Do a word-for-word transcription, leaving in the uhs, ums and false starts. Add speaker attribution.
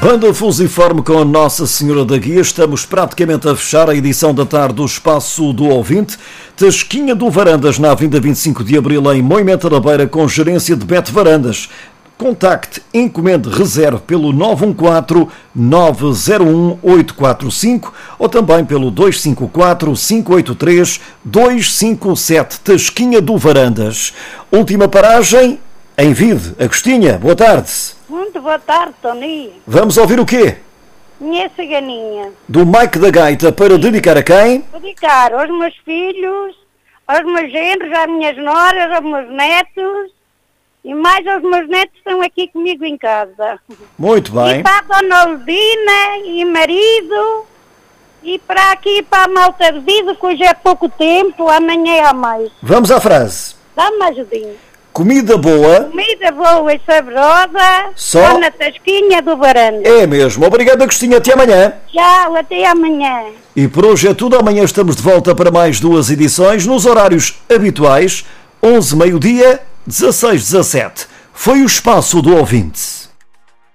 Speaker 1: Banda Fusiforme com a Nossa Senhora da Guia. Estamos praticamente a fechar a edição da tarde do Espaço do Ouvinte. Tasquinha do Varandas, na Avenida vinte e cinco de Abril, em Moimenta da Beira, com gerência de Beto Varandas. Contacte, encomende, reserve pelo nove um quatro, nove zero um, oito quatro cinco ou também pelo dois cinco quatro, cinco oito três, dois cinco sete. Tasquinha do Varandas. Última paragem em Vide. Agostinha, boa tarde.
Speaker 2: Muito boa tarde, Tony.
Speaker 1: Vamos ouvir o quê?
Speaker 2: Minha ciganinha.
Speaker 1: Do Mike da Gaita, para dedicar a quem?
Speaker 2: Dedicar aos meus filhos, aos meus genros, às minhas noras, aos meus netos e mais aos meus netos que estão aqui comigo em casa.
Speaker 1: Muito bem.
Speaker 2: E para a Dona Ludina e marido e para aqui para a malta de vida, que hoje é pouco tempo, amanhã há mais.
Speaker 1: Vamos à frase.
Speaker 2: Dá-me uma ajudinha.
Speaker 1: Comida boa.
Speaker 2: Comida boa e saborosa.
Speaker 1: Só
Speaker 2: Só na Tasquinha do Varandas.
Speaker 1: É mesmo. Obrigado, Agostinho. Até amanhã.
Speaker 2: Tchau, até amanhã.
Speaker 1: E por hoje é tudo. Amanhã estamos de volta para mais duas edições, nos horários habituais, onze, meio-dia, dezasseis, dezassete. Foi o Espaço do Ouvinte.